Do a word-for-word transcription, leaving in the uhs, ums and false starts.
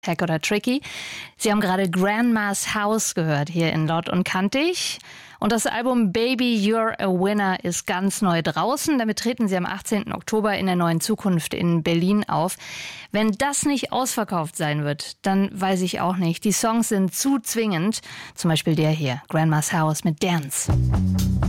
Hack oder Tricky. Sie haben gerade Grandma's House gehört hier in Laut und Kantig. Und das Album Baby You're a Winner ist ganz neu draußen. Damit treten sie am achtzehnten Oktober in der Neuen Zukunft in Berlin auf. Wenn das nicht ausverkauft sein wird, dann weiß ich auch nicht. Die Songs sind zu zwingend. Zum Beispiel der hier, Grandma's House mit Dance.